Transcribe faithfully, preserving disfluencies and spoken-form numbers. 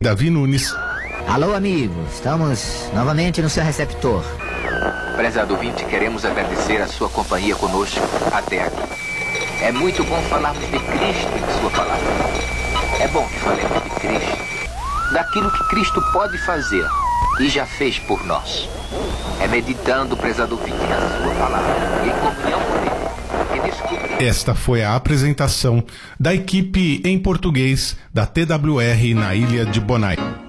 Davi Nunes. Alô, amigo, estamos novamente no seu receptor. Prezado ouvinte, queremos agradecer a sua companhia conosco até aqui. É muito bom falarmos de Cristo e de sua palavra. É bom que falemos de Cristo, daquilo que Cristo pode fazer e já fez por nós. É meditando, prezado ouvinte, na sua palavra, em comunhão com Ele, que descobrimos. Esta foi a apresentação da equipe em português da T W R na Ilha de Bonaire.